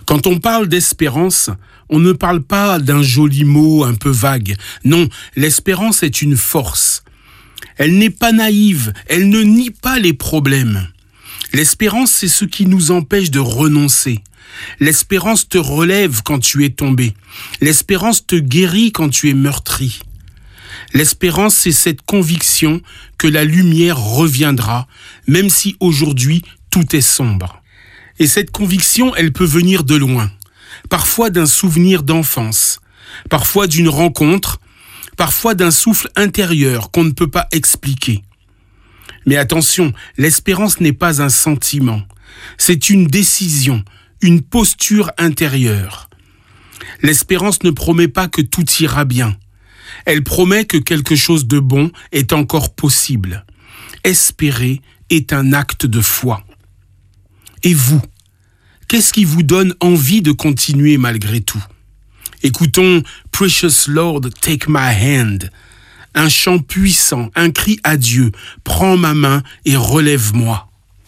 Quand on parle d'espérance, on ne parle pas d'un joli mot un peu vague. Non, l'espérance est une force. Elle n'est pas naïve, elle ne nie pas les problèmes. L'espérance, c'est ce qui nous empêche de renoncer. L'espérance te relève quand tu es tombé. L'espérance te guérit quand tu es meurtri. L'espérance, c'est cette conviction que la lumière reviendra, même si aujourd'hui tout est sombre. Et cette conviction, elle peut venir de loin. Parfois d'un souvenir d'enfance, parfois d'une rencontre, parfois d'un souffle intérieur qu'on ne peut pas expliquer. Mais attention, l'espérance n'est pas un sentiment, c'est une décision, une posture intérieure. L'espérance ne promet pas que tout ira bien. Elle promet que quelque chose de bon est encore possible. Espérer est un acte de foi. Et vous, qu'est-ce qui vous donne envie de continuer malgré tout ? Écoutons « Precious Lord, take my hand », un chant puissant, un cri à Dieu « Prends ma main et relève-moi ».